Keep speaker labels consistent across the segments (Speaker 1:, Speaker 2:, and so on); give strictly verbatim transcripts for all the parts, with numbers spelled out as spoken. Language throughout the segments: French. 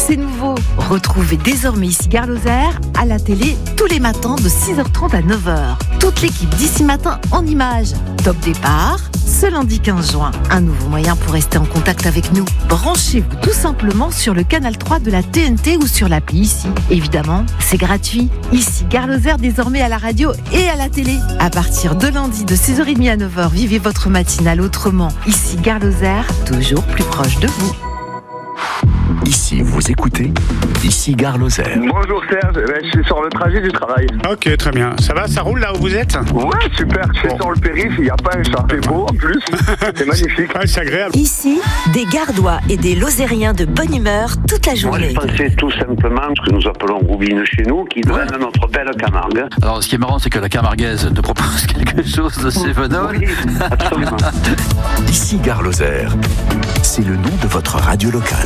Speaker 1: C'est nouveau. Retrouvez désormais Ici Gare Lozère à la télé tous les matins de six heures trente à neuf heures. Toute l'équipe d'Ici Matin en images. Top départ, ce lundi quinze juin. Un nouveau moyen pour rester en contact avec nous. Branchez-vous tout simplement sur le canal trois de la T N T ou sur l'appli Ici. Évidemment, c'est gratuit. Ici Gare Lozère désormais à la radio et à la télé. À partir de lundi de six heures trente à neuf heures, vivez votre matinale autrement. Ici Gare Lozère, toujours plus proche de vous.
Speaker 2: Ici, vous écoutez Ici Gare Lozère.
Speaker 3: Bonjour Serge, je suis sur le trajet du travail.
Speaker 4: Ok, très bien. Ça va, ça roule là où vous êtes?
Speaker 3: Ouais, super. Je suis bon. Sur le périph', il n'y a pas un chat. C'est beau en plus. C'est magnifique.
Speaker 4: Ouais, c'est agréable.
Speaker 5: Ici, des Gardois et des Lozériens de bonne humeur toute la journée.
Speaker 6: Moi, je pensais tout simplement ce que nous appelons roubine chez nous, qui donne ouais. notre belle Camargue.
Speaker 7: Alors, ce qui est marrant, c'est que la camarguaise te propose quelque chose de cévenol.
Speaker 6: Oui, absolument.
Speaker 2: Ici Gare Lozère, c'est le nom de votre radio locale.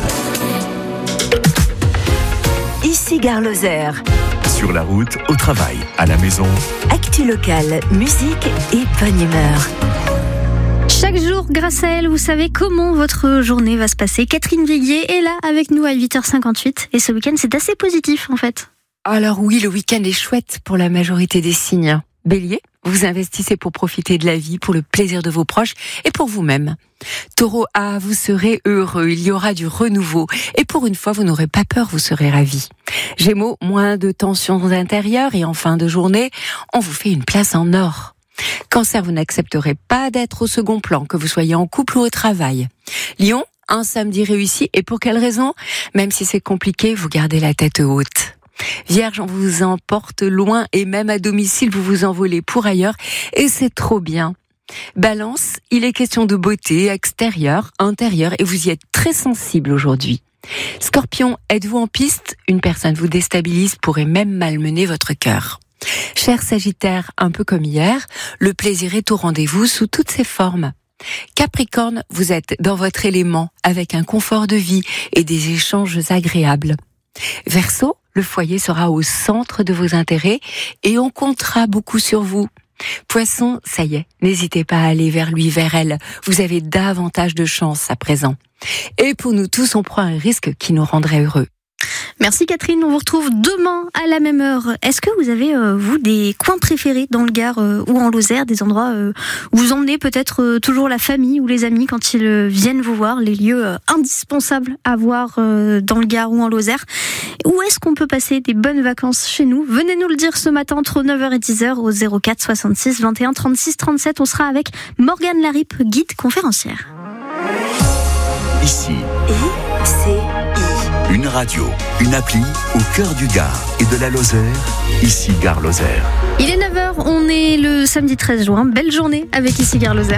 Speaker 5: Ici Gare Lozère.
Speaker 2: Sur la route, au travail, à la maison.
Speaker 5: Actu locale, musique et bonne humeur.
Speaker 8: Chaque jour, grâce à elle, vous savez comment votre journée va se passer. Catherine Viguier est là avec nous à huit heures cinquante-huit. Et ce week-end, c'est assez positif en fait.
Speaker 9: Alors oui, le week-end est chouette pour la majorité des signes. Bélier, vous investissez pour profiter de la vie, pour le plaisir de vos proches et pour vous-même. Taureau A, vous serez heureux, il y aura du renouveau. Et pour une fois, vous n'aurez pas peur, vous serez ravis. Gémeaux, moins de tensions intérieures et en fin de journée, on vous fait une place en or. Cancer, vous n'accepterez pas d'être au second plan, que vous soyez en couple ou au travail. Lion, un samedi réussi et pour quelle raison? Même si c'est compliqué, vous gardez la tête haute. Vierge, on vous emporte loin et même à domicile, vous vous envolez pour ailleurs et c'est trop bien. Balance, il est question de beauté extérieure, intérieure et vous y êtes très sensible aujourd'hui. Scorpion, êtes-vous en piste? Une personne vous déstabilise, pourrait même malmener votre cœur. Cher Sagittaire, un peu comme hier, le plaisir est au rendez-vous sous toutes ses formes. Capricorne, vous êtes dans votre élément avec un confort de vie et des échanges agréables. Verseau, le foyer sera au centre de vos intérêts et on comptera beaucoup sur vous. Poisson, ça y est, n'hésitez pas à aller vers lui, vers elle. Vous avez davantage de chance à présent. Et pour nous tous, on prend un risque qui nous rendrait heureux.
Speaker 8: Merci Catherine, on vous retrouve demain à la même heure. Est-ce que vous avez, euh, vous, des coins préférés dans le Gard euh, ou en Lozère, des endroits euh, où vous emmenez peut-être euh, toujours la famille ou les amis quand ils euh, viennent vous voir, les lieux euh, indispensables à voir euh, dans le Gard ou en Lozère? Où est-ce qu'on peut passer des bonnes vacances chez nous? Venez nous le dire ce matin entre neuf heures et dix heures au zéro quatre soixante-six vingt et un trente-six trente-sept. On sera avec Morgane Laripe, guide conférencière.
Speaker 2: Ici,
Speaker 5: I C I.
Speaker 2: Une radio, une appli au cœur du Gard et de la Lozère. Ici Gare Lozère.
Speaker 8: Il est neuf heures, on est le samedi treize juin. Belle journée avec Ici Gare Lozère.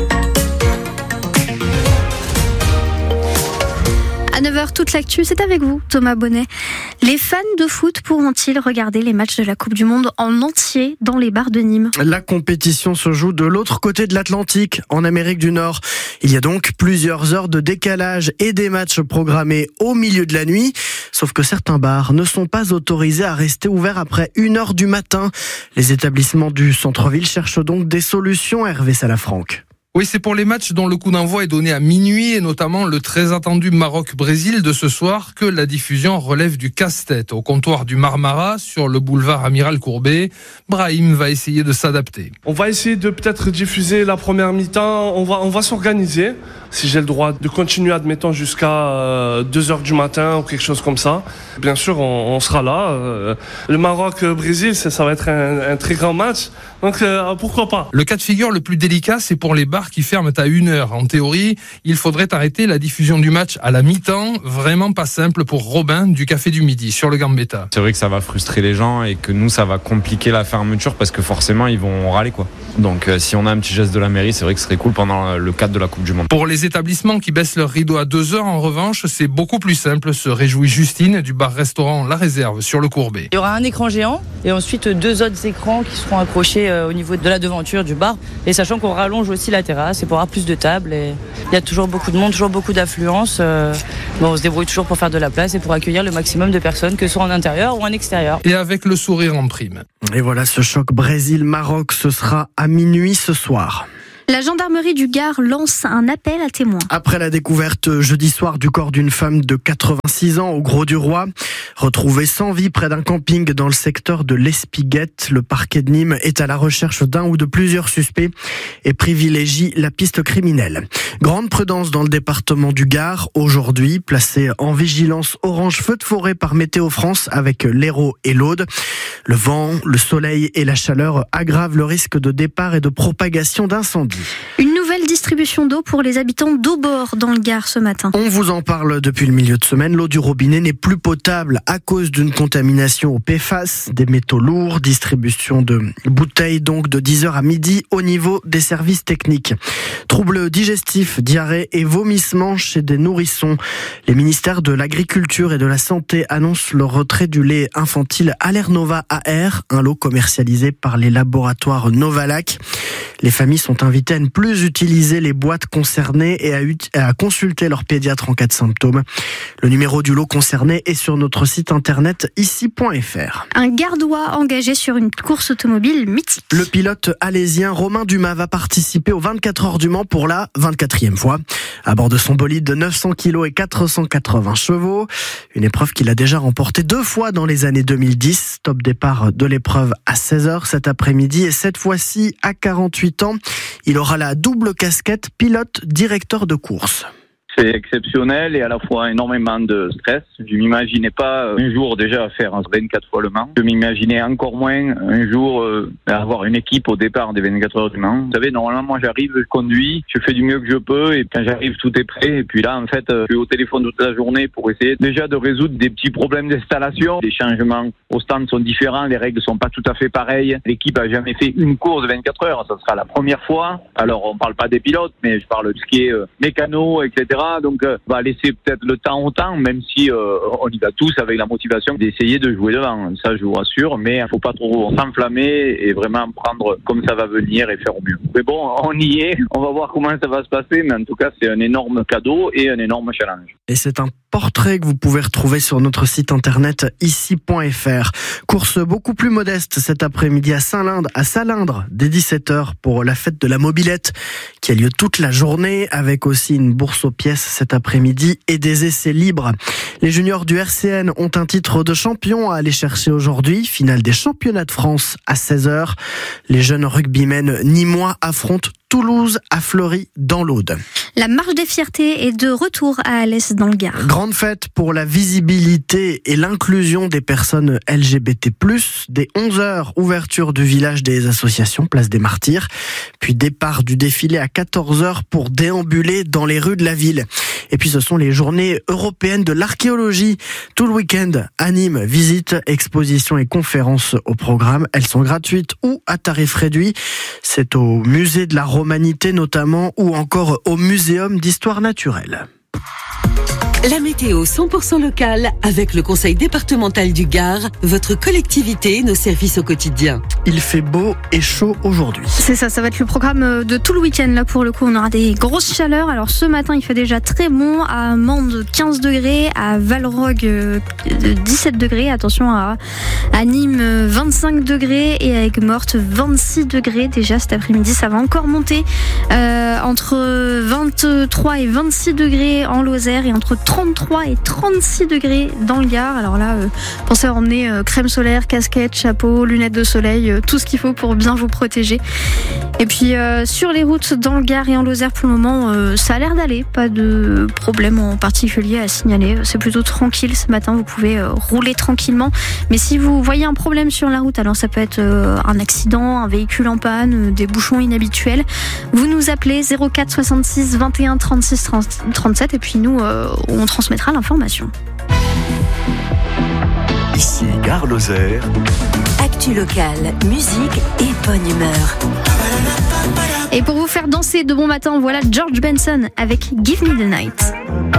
Speaker 8: À neuf heures, toute l'actu, c'est avec vous, Thomas Bonnet. Les fans de foot pourront-ils regarder les matchs de la Coupe du Monde en entier dans les bars de Nîmes?
Speaker 10: La compétition se joue de l'autre côté de l'Atlantique, en Amérique du Nord. Il y a donc plusieurs heures de décalage et des matchs programmés au milieu de la nuit. Sauf que certains bars ne sont pas autorisés à rester ouverts après une heure du matin. Les établissements du centre-ville cherchent donc des solutions. Hervé Salafranc.
Speaker 11: Oui, c'est pour les matchs dont le coup d'envoi est donné à minuit et notamment le très attendu Maroc-Brésil de ce soir que la diffusion relève du casse-tête. Au comptoir du Marmara, sur le boulevard Amiral Courbet, Brahim va essayer de s'adapter.
Speaker 12: On va essayer de peut-être diffuser la première mi-temps, on va, on va s'organiser. Si j'ai le droit de continuer, admettons, jusqu'à euh, deux heures du matin ou quelque chose comme ça, bien sûr, on, on sera là. Euh, le Maroc-Brésil, ça, ça va être un, un très grand match, donc euh, pourquoi pas.
Speaker 11: Le cas de figure le plus délicat, c'est pour les bars qui ferment à une heure. En théorie, il faudrait arrêter la diffusion du match à la mi-temps. Vraiment pas simple pour Robin du Café du Midi, sur le Gambetta.
Speaker 13: C'est vrai que ça va frustrer les gens et que nous, ça va compliquer la fermeture parce que forcément, ils vont râler, quoi. Donc euh, si on a un petit geste de la mairie, c'est vrai que ce serait cool pendant le cadre de la Coupe du Monde.
Speaker 11: Pour les établissements qui baissent leur rideau à deux heures, en revanche, c'est beaucoup plus simple, se réjouit Justine du bar-restaurant La Réserve sur le Courbet.
Speaker 14: Il y aura un écran géant et ensuite deux autres écrans qui seront accrochés au niveau de la devanture du bar. Et sachant qu'on rallonge aussi la terrasse et pour avoir plus de tables. Et il y a toujours beaucoup de monde, toujours beaucoup d'affluence. Euh, bon, on se débrouille toujours pour faire de la place et pour accueillir le maximum de personnes, que ce soit en intérieur ou en extérieur.
Speaker 11: Et avec le sourire en prime.
Speaker 10: Et voilà, ce choc Brésil-Maroc, ce sera à minuit ce soir.
Speaker 8: La gendarmerie du Gard lance un appel à témoins.
Speaker 10: Après la découverte jeudi soir du corps d'une femme de quatre-vingt-six ans au Gros-du-Roi, retrouvée sans vie près d'un camping dans le secteur de l'Espiguette, le parquet de Nîmes est à la recherche d'un ou de plusieurs suspects et privilégie la piste criminelle. Grande prudence dans le département du Gard, aujourd'hui placé en vigilance orange feu de forêt par Météo France avec l'Hérault et l'Aude. Le vent, le soleil et la chaleur aggravent le risque de départ et de propagation d'incendies.
Speaker 8: Une nouvelle distribution d'eau pour les habitants d'Aubord dans le Gard ce matin.
Speaker 10: On vous en parle depuis le milieu de semaine. L'eau du robinet n'est plus potable à cause d'une contamination au P F A S, des métaux lourds, distribution de bouteilles donc de dix heures à midi au niveau des services techniques. Troubles digestifs, diarrhée et vomissements chez des nourrissons. Les ministères de l'Agriculture et de la Santé annoncent le retrait du lait infantile Allernova A R, un lot commercialisé par les laboratoires Novalac. Les familles sont invitées à ne plus utiliser les boîtes concernées et à, ut- à consulter leur pédiatre en cas de symptômes. Le numéro du lot concerné est sur notre site internet ici point f r.
Speaker 8: Un Gardois engagé sur une course automobile mythique.
Speaker 10: Le pilote alésien Romain Dumas va participer aux vingt-quatre heures du Mans pour la vingt-quatrième fois. À bord de son bolide de neuf cents kilos et quatre cent quatre-vingts chevaux. Une épreuve qu'il a déjà remportée deux fois dans les années deux mille dix. Top départ de l'épreuve à seize heures cet après-midi et cette fois-ci à quarante-huit ans. Il aura la double casquette pilote-directeur de course.
Speaker 15: C'est exceptionnel et à la fois énormément de stress. Je m'imaginais pas un jour déjà faire vingt-quatre fois le Mans. Je m'imaginais encore moins un jour euh, avoir une équipe au départ des vingt-quatre heures du Mans. Vous savez, normalement, moi j'arrive, je conduis, je fais du mieux que je peux et quand j'arrive, tout est prêt. Et puis là, en fait, je suis au téléphone toute la journée pour essayer déjà de résoudre des petits problèmes d'installation. Les changements au stand sont différents, les règles sont pas tout à fait pareilles. L'équipe a jamais fait une course de vingt-quatre heures. Ça sera la première fois. Alors, on parle pas des pilotes, mais je parle de ce qui est euh, mécano, et cetera. Donc, euh, on va laisser peut-être le temps au temps, même si euh, on y va tous avec la motivation d'essayer de jouer devant. Ça, je vous rassure, mais il ne faut pas trop s'enflammer et vraiment prendre comme ça va venir et faire au mieux. Mais bon, on y est. On va voir comment ça va se passer, mais en tout cas, c'est un énorme cadeau et un énorme challenge.
Speaker 10: Et c'est un portrait que vous pouvez retrouver sur notre site internet ici point f r. Course beaucoup plus modeste cet après-midi à Saint-Lindre, à Salindre, dès dix-sept heures pour la fête de la mobilette qui a lieu toute la journée avec aussi une bourse aux pièces cet après-midi et des essais libres. Les juniors du R C N ont un titre de champion à aller chercher aujourd'hui. Finale des championnats de France à seize heures. Les jeunes rugbymen nîmois affrontent Toulouse à Fleury dans l'Aude.
Speaker 8: La marche des fiertés est de retour à Alès dans le Gard.
Speaker 10: Grande fête pour la visibilité et l'inclusion des personnes L G B T plus. Dès onze heures, ouverture du village des associations, place des Martyrs. Puis départ du défilé à quatorze heures pour déambuler dans les rues de la ville. Et puis ce sont les journées européennes de l'archéologie. Tout le week-end à Nîmes, visites, expositions et conférences au programme. Elles sont gratuites ou à tarif réduit. C'est au musée de la Romanité notamment ou encore au muséum d'histoire naturelle.
Speaker 16: La météo cent pour cent locale avec le conseil départemental du Gard, votre collectivité, nos services au quotidien.
Speaker 10: Il fait beau et chaud aujourd'hui.
Speaker 8: C'est ça, ça va être le programme de tout le week-end. Là, pour le coup, on aura des grosses chaleurs. Alors, ce matin, il fait déjà très bon. À Mende, quinze degrés. À Valrogue, dix-sept degrés. Attention à, à Nîmes, vingt-cinq degrés. Et à Aigues-Mortes, vingt-six degrés. Déjà, cet après-midi, ça va encore monter. Euh, entre vingt-trois et vingt-six degrés en Lozère et entre trente-trois et trente-six degrés dans le Gard. Alors là, euh, pensez à emmener euh, crème solaire, casquette, chapeau, lunettes de soleil, euh, tout ce qu'il faut pour bien vous protéger. Et puis euh, sur les routes dans le Gard et en Lozère, pour le moment, euh, ça a l'air d'aller. Pas de problème en particulier à signaler. C'est plutôt tranquille ce matin. Vous pouvez euh, rouler tranquillement. Mais si vous voyez un problème sur la route, alors ça peut être euh, un accident, un véhicule en panne, euh, des bouchons inhabituels, vous nous appelez zéro quatre soixante-six vingt et un trente-six trente-sept et puis nous, euh, on transmettra l'information.
Speaker 2: Ici Gare Lozère.
Speaker 5: Actu locale, musique et bonne humeur.
Speaker 8: Et pour vous faire danser de bon matin, voilà George Benson avec Give Me the Night.